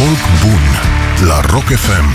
Folk bun la Rock FM.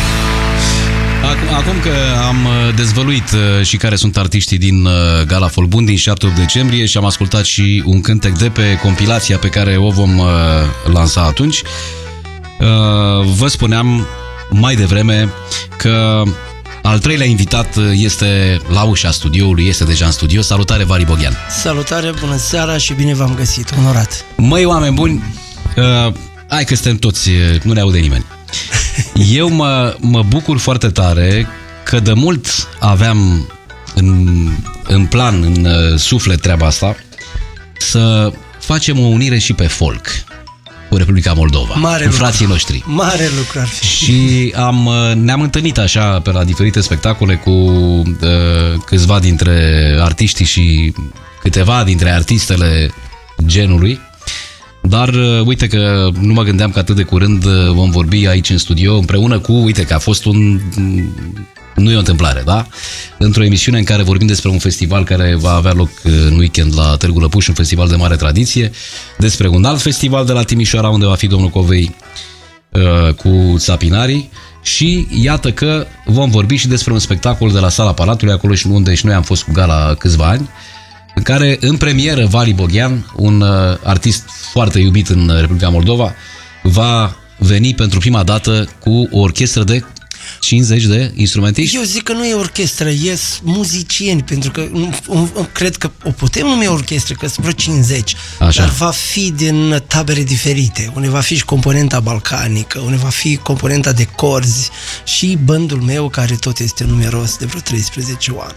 Acum că am dezvăluit și care sunt artiștii din Gala Folk Bun din 7-8 decembrie și am ascultat și un cântec de pe compilația pe care o vom lansa atunci, vă spuneam mai devreme că al treilea invitat este la ușa studioului, este deja în studio. Salutare, Vali Boghean! Salutare, bună seara și bine v-am găsit, onorat! Măi, oameni buni, hai că suntem toți, nu ne aude nimeni. Eu mă bucur foarte tare că de mult aveam în plan, în suflet treaba asta, să facem o unire și pe folk cu Republica Moldova, mare cu frații noștri. Mare lucru ar fi. Și ne-am întâlnit așa pe la diferite spectacole cu câțiva dintre artiștii și câteva dintre artistele genului. Dar uite că nu mă gândeam că atât de curând vom vorbi aici în studio împreună cu, uite că a fost nu e o întâmplare, da? Într-o emisiune în care vorbim despre un festival care va avea loc în weekend la Târgu Lăpuș, un festival de mare tradiție, despre un alt festival de la Timișoara unde va fi domnul Covei cu țapinarii și iată că vom vorbi și despre un spectacol de la Sala Palatului, acolo și unde și noi am fost cu Gala câțiva ani, în care, în premieră, Vali Boghean, un artist foarte iubit în Republica Moldova, va veni pentru prima dată cu o orchestră de 50 de instrumentiști? Eu zic că nu e orchestră, ies muzicieni, pentru că cred că o putem numi orchestră, că sunt vreo 50, așa. Dar va fi din tabere diferite, unde va fi și componenta balcanică, unde va fi componenta de corzi și bandul meu, care tot este numeros, de vreo 13 oameni.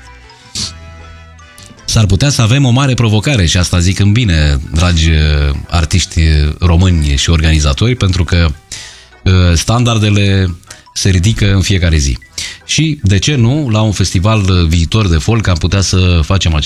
S-ar putea să avem o mare provocare și asta zic în bine, dragi artiști români și organizatori, pentru că standardele se ridică în fiecare zi. Și, de ce nu, la un festival viitor de folk am putea să facem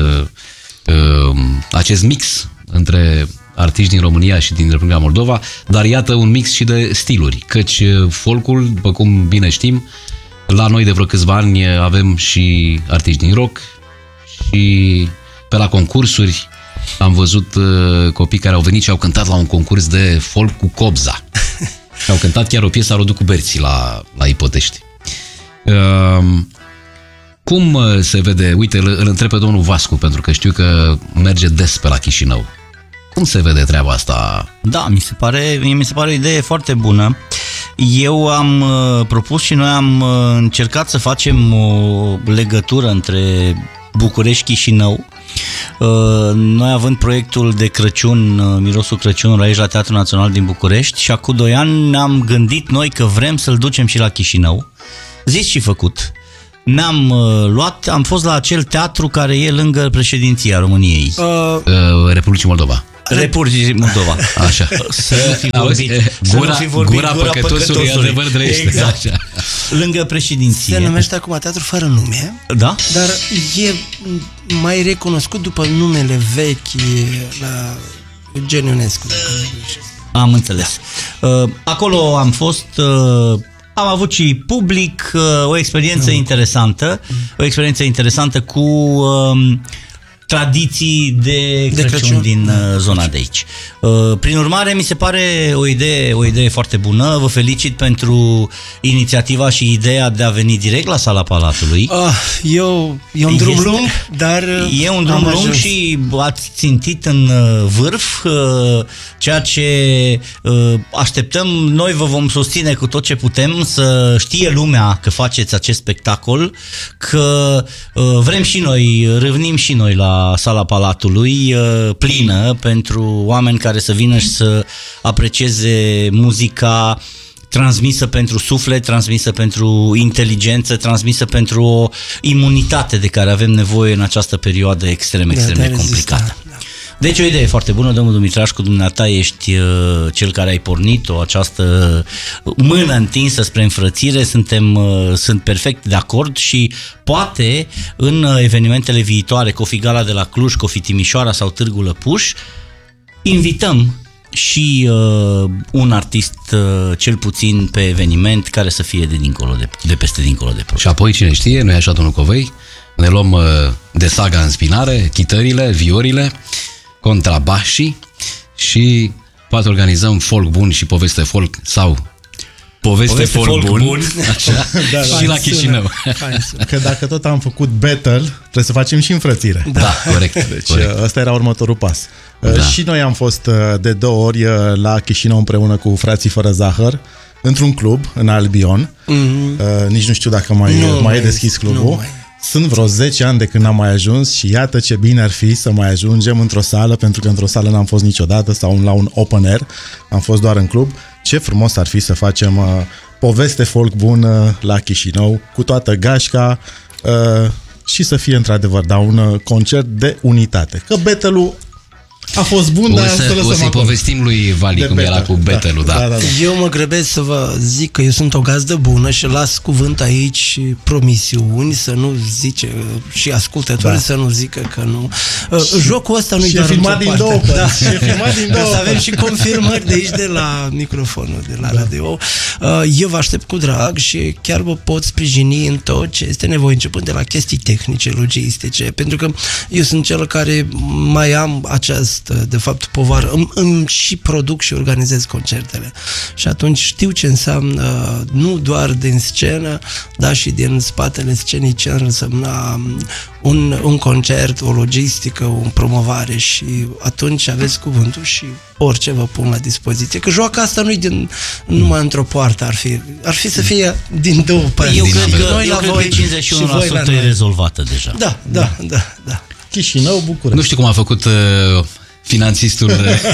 acest mix între artiști din România și din Republica Moldova, dar iată un mix și de stiluri, căci folkul, după cum bine știm, la noi de vreo câțiva ani avem și artiști din rock și pe la concursuri am văzut copii care au venit și au cântat la un concurs de folk cu Cobza. Și au cântat chiar o piesă a Rodu cu Berții la Ipotești. Cum se vede? Uite, îl întreb pe domnul Vascu, pentru că știu că merge des pe la Chișinău. Cum se vede treaba asta? Da, mi se pare o idee foarte bună. Eu am propus și noi am încercat să facem o legătură între București-Chișinău. Noi având proiectul de Crăciun, Mirosul Crăciunului aici la Teatrul Național din București, și acum 2 ani ne-am gândit noi că vrem să-l ducem și la Chișinău. Zis și făcut. Ne-am luat, am fost la acel teatru care e lângă președinția României. Republicii Moldova. Republicii Moldova. Așa. Să nu fi vorbit. Gura păcătosului adevăr trăiește. Exact. Așa. Lângă președinție. Se numește acum teatru fără nume. Da? Dar e mai recunoscut după numele vechi la Eugen Ionescu. Am înțeles. Acolo am fost... Am avut și public, o experiență interesantă. O experiență interesantă cu tradiții de Crăciun din zona de aici. Prin urmare, mi se pare o idee foarte bună. Vă felicit pentru inițiativa și ideea de a veni direct la Sala Palatului. E un drum lung, dar e un drum lung și ați țintit în vârf, ceea ce așteptăm. Noi vă vom susține cu tot ce putem, să știe lumea că faceți acest spectacol, că vrem și noi, râvnim și noi la Sala Palatului plină pentru oameni care să vină și să aprecieze muzica transmisă pentru suflet, transmisă pentru inteligență, transmisă pentru o imunitate de care avem nevoie în această perioadă extrem de complicată. Deci o idee foarte bună, domnul Dumitrașcu, dumneata ești cel care ai pornit-o, această mână întinsă spre înfrățire, sunt perfect de acord și poate în evenimentele viitoare, Cofi Gala de la Cluj, Cofi Timișoara sau Târgu Lăpuș, invităm și un artist cel puțin pe eveniment care să fie de peste dincolo de proiect. Și apoi, cine știe, nu e așa, domnul Covei, ne luăm de saga în spinare, chitările, viorile, contrabașii și poate organizăm folk bun și poveste folk sau poveste folk bun. Așa. Da, Și la Chișinău. Că dacă tot am făcut battle, trebuie să facem și înfrățire. Da, corect. Deci corect. ăsta era următorul pas. Da. Și noi am fost de 2 ori la Chișinău împreună cu Frații Fără Zahăr, într-un club, în Albion. Nici nu știu dacă mai e deschis clubul. Sunt vreo 10 ani de când n-am mai ajuns și iată ce bine ar fi să mai ajungem într-o sală, pentru că într-o sală n-am fost niciodată, sau la un open air, am fost doar în club. Ce frumos ar fi să facem poveste folk bună la Chișinău, cu toată gașca și să fie într-adevăr un concert de unitate. Că battle-ul a fost bun, dar O să-i povestim lui Vali cum era cu battle-ul, da. Eu mă grăbesc să vă zic că eu sunt o gazdă bună și las cuvânt aici și promisiuni, să nu zice și ascultătorii să nu zică că nu. Jocul ăsta nu-i doar filmat din două părți. Și filmat din două să avem și confirmări de aici, de la microfonul, de la radio. Eu vă aștept cu drag și chiar vă pot sprijini în tot ce este nevoie, începând de la chestii tehnice, logistice, pentru că eu sunt cel care mai am de fapt, povară. Îmi și produc și organizez concertele. Și atunci știu ce înseamnă nu doar din scenă, dar și din spatele scenei ce însemna un concert, o logistică, o promovare și atunci aveți cuvântul și orice vă pun la dispoziție. Că joaca asta nu-i numai într-o poartă, ar fi să fie din două părți. Eu cred că 51% e rezolvată deja. Da. Chișinău, București. Nu știu cum a făcut finanțistul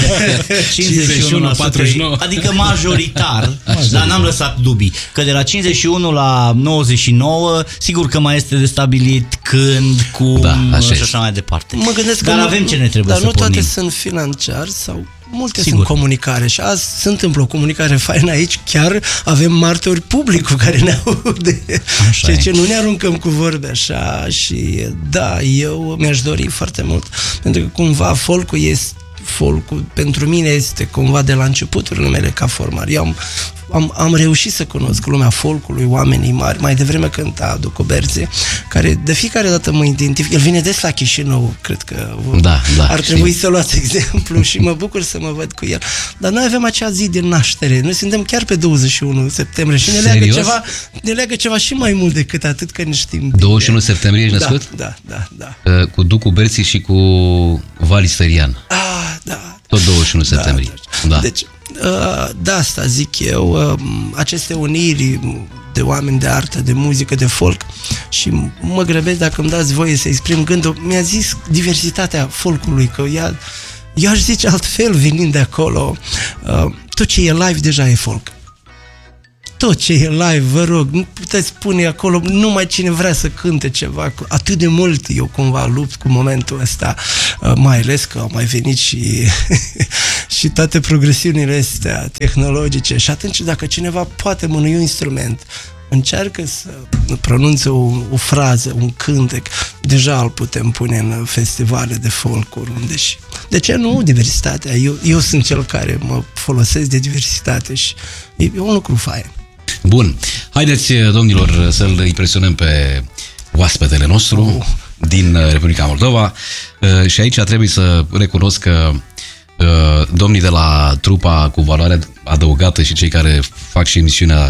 51-49. Adică majoritar, dar n-am lăsat dubii. Că de la 51 la 99, sigur că mai este de stabilit când, cum și așa mai departe. Mă gândesc dar avem ce ne trebuie să pornim. Dar nu toate sunt financiari sau multe sunt comunicare și azi se întâmplă o comunicare faină aici, chiar avem martori publicul care ne aude. Ceea ce nu ne aruncăm cu vorbe așa și da, eu mi-aș dori foarte mult, pentru că cumva folcul pentru mine este cumva de la începuturile mele ca formar. Eu am reușit să cunosc lumea folcului, oamenii mari. Mai devreme cânta Ducu Berze, care de fiecare dată mă identific. El vine des la Chișinău, cred că ar trebui să luați exemplu și mă bucur să mă văd cu el. Dar noi avem acea zi de naștere. Noi suntem chiar pe 21 septembrie și ne leagă ceva și mai mult decât atât, că ne știm. 21 septembrie ești născut? Da. Cu Ducu Berzi și cu Vali Sterian. Da. Tot 21 septembrie. Da. Deci, de asta zic eu, aceste uniri de oameni de artă, de muzică, de folk, și mă grăbesc dacă îmi dați voie să exprim gândul. Mi-a zis diversitatea folkului, că eu aș zice altfel venind de acolo, tot ce e live deja e folk. Tot ce e live, vă rog, nu puteți spune acolo numai cine vrea să cânte ceva. Atât de mult eu cumva lupt cu momentul ăsta, mai ales că au mai venit și toate progresiunile astea tehnologice. Și atunci dacă cineva poate mânui un instrument, încearcă să pronunțe o frază, un cântec, deja îl putem pune în festivale de folk unde și... De ce nu diversitatea? Eu sunt cel care mă folosesc de diversitate și e un lucru fain. Bun. Haideți, domnilor, să-l impresionăm pe oaspetele nostru din Republica Moldova și aici trebuie să recunosc că domnii de la trupa cu valoare adăugată și cei care fac și emisiunea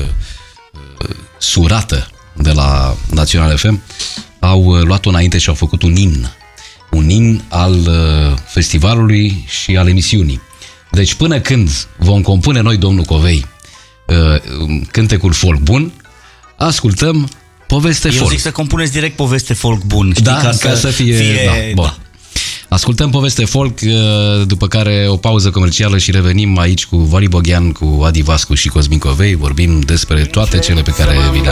surată de la Național FM au luat-o înainte și au făcut un imn al festivalului și al emisiunii. Deci până când vom compune noi, domnul Covei, cântecul folk bun, ascultăm poveste folk. Eu zic să compuneți direct poveste folk bun, știi, ca să fie da. Ascultăm poveste folk, după care o pauză comercială și revenim aici cu Vali Boghean, cu Adi Vascu și Cosmin Covei. Vorbim despre toate cele pe care vi le-am